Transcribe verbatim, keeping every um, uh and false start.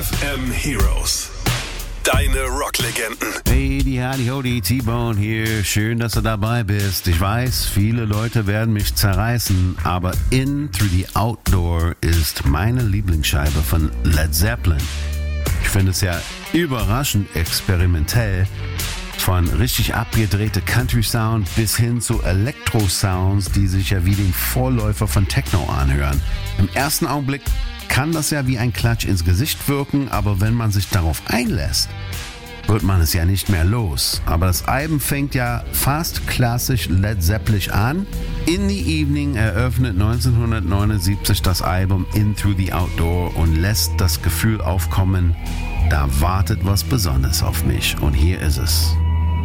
F M Heroes. Deine Rocklegenden. Hey, die Howdy Howdy, T-Bone hier. Schön, dass du dabei bist. Ich weiß, viele Leute werden mich zerreißen, aber In Through the Outdoor ist meine Lieblingsscheibe von Led Zeppelin. Ich finde es ja überraschend experimentell. Von richtig abgedrehte Country-Sound bis hin zu Elektro-Sounds, die sich ja wie den Vorläufer von Techno anhören. Im ersten Augenblick kann das ja wie ein Klatsch ins Gesicht wirken, aber wenn man sich darauf einlässt, wird man es ja nicht mehr los. Aber das Album fängt ja fast klassisch Led Zeppelin an. In the Evening eröffnet neunzehnhundertneunundsiebzig das Album In Through the Outdoor und lässt das Gefühl aufkommen, da wartet was Besonderes auf mich. Und hier ist es.